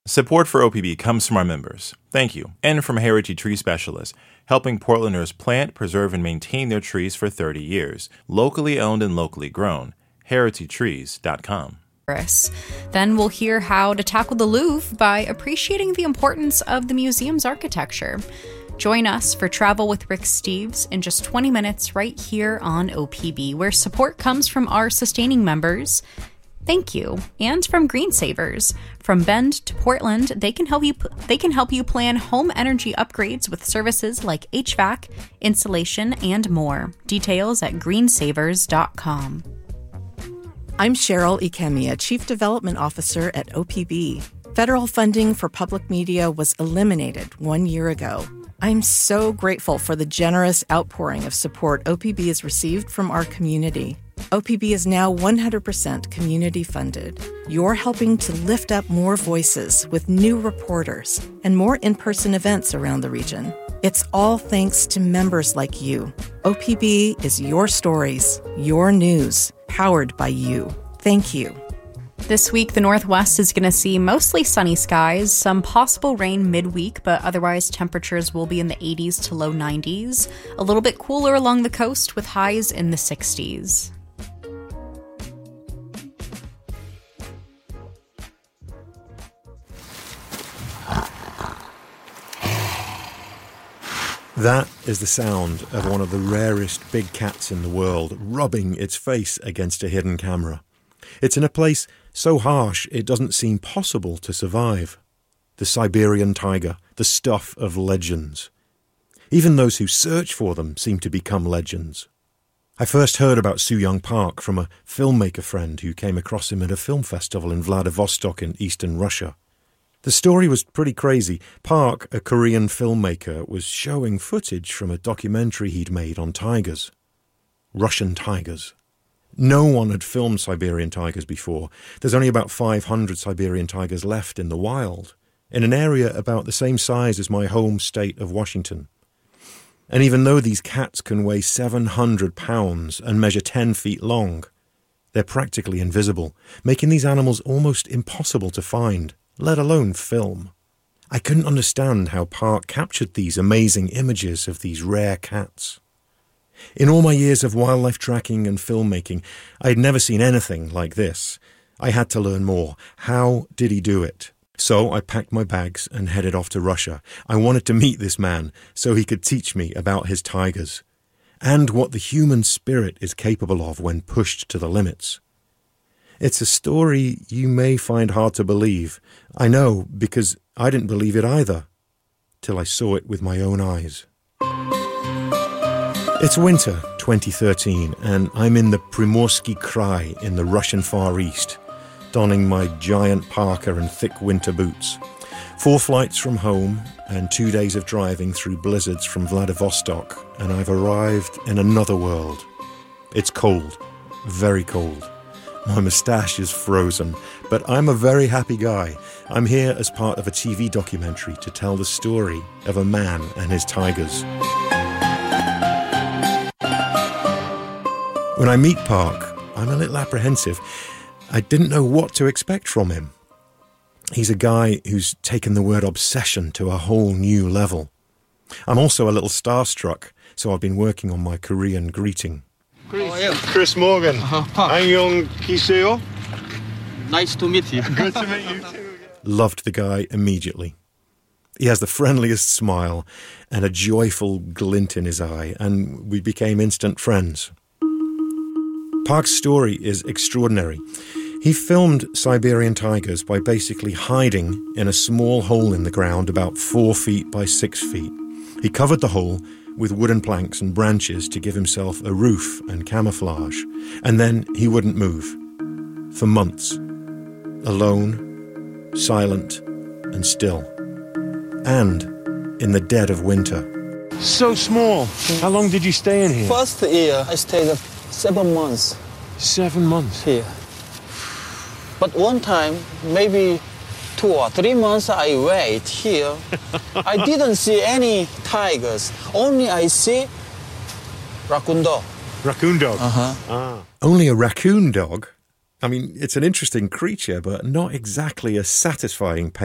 Support for OPB comes from our members. Thank you. And from Heritage Tree Specialists, helping Portlanders plant, preserve, and maintain their trees for 30 years. Locally owned and locally grown. HeritageTrees.com. Then we'll hear how to tackle the Louvre by appreciating the importance of the museum's architecture. Join us for Travel with Rick Steves in just 20 minutes right here on OPB, where support comes from our sustaining members. Thank you. And from Green Savers. From Bend to Portland, they can help you plan home energy upgrades with services like HVAC, insulation, and more. Details at greensavers.com. I'm Cheryl Ikemia, Chief Development Officer at OPB. Federal funding for public media was eliminated 1 year ago. I'm so grateful for the generous outpouring of support OPB has received from our community. OPB is now 100% community funded. You're helping to lift up more voices with new reporters and more in-person events around the region. It's all thanks to members like you. OPB is your stories, your news, powered by you. Thank you. This week, the Northwest is going to see mostly sunny skies, some possible rain midweek, but otherwise temperatures will be in the 80s to low 90s. A little bit cooler along the coast with highs in the 60s. That is the sound of one of the rarest big cats in the world, rubbing its face against a hidden camera. It's in a place so harsh it doesn't seem possible to survive. The Siberian tiger, the stuff of legends. Even those who search for them seem to become legends. I first heard about Soo-Young Park from a filmmaker friend who came across him at a film festival in Vladivostok in eastern Russia. The story was pretty crazy. Park, a Korean filmmaker, was showing footage from a documentary he'd made on tigers. Russian tigers. No one had filmed Siberian tigers before. There's only about 500 Siberian tigers left in the wild, in an area about the same size as my home state of Washington. And even though these cats can weigh 700 pounds and measure 10 feet long, they're practically invisible, making these animals almost impossible to find, let alone film. I couldn't understand how Park captured these amazing images of these rare cats. In all my years of wildlife tracking and filmmaking, I had never seen anything like this. I had to learn more. How did he do it? So I packed my bags and headed off to Russia. I wanted to meet this man so he could teach me about his tigers and what the human spirit is capable of when pushed to the limits. It's a story you may find hard to believe. I know, because I didn't believe it either, till I saw it with my own eyes. It's winter 2013, and I'm in the Primorsky Krai in the Russian Far East, donning my giant parka and thick winter boots. 4 flights from home and 2 days of driving through blizzards from Vladivostok, and I've arrived in another world. It's cold, very cold. My moustache is frozen, but I'm a very happy guy. I'm here as part of a TV documentary to tell the story of a man and his tigers. When I meet Park, I'm a little apprehensive. I didn't know what to expect from him. He's a guy who's taken the word obsession to a whole new level. I'm also a little starstruck, so I've been working on my Korean greeting. Chris Morgan. Annyeong Kiseo. Nice to meet you. Good to meet you too. Loved the guy immediately. He has the friendliest smile and a joyful glint in his eye, and we became instant friends. Park's story is extraordinary. He filmed Siberian tigers by basically hiding in a small hole in the ground about 4 feet by 6 feet. He covered the hole with wooden planks and branches to give himself a roof and camouflage, and then he wouldn't move. For months. Alone, silent, and still. And in the dead of winter. So small. How long did you stay in here? First year, I stayed 7 months 7 months. here. But one time, maybe 2 or 3 months, I wait here. I didn't see any tigers. Only I see raccoon dog. Raccoon dog. Only a raccoon dog? I mean, it's an interesting creature, but not exactly a satisfying